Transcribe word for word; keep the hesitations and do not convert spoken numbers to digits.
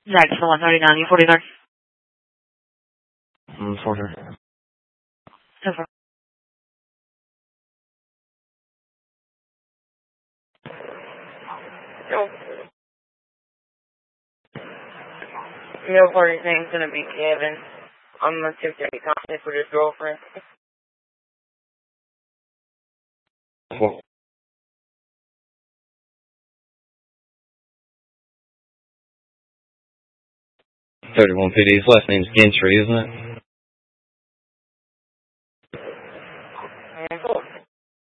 Next, the one thirty-nine, you forty-third. Mm, forty. Over. No. No party's name's gonna be Kevin. I'm gonna see if there's any contact with his girlfriend. What? thirty-one P D. His last name's Gentry, isn't it?